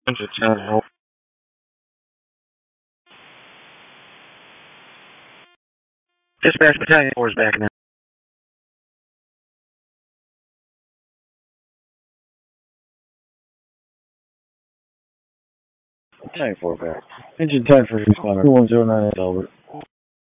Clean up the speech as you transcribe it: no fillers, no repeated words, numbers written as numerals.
Dispatch Battalion 4 is back now. 94 back. Engine 10 for responder. 2109 Albert.